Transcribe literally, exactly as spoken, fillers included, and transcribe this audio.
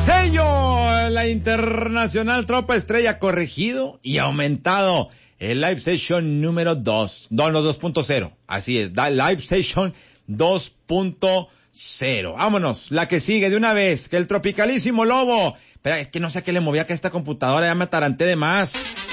Sello, la Internacional Tropa Estrella ha corregido y aumentado el Live Session número dos, no, no, dos punto cero, así es, da Live Session dos punto cero. Vámonos, la que sigue de una vez, que el tropicalísimo Lobo, espera, es que no sé a qué le movía que esta computadora, ya me ataranté de más.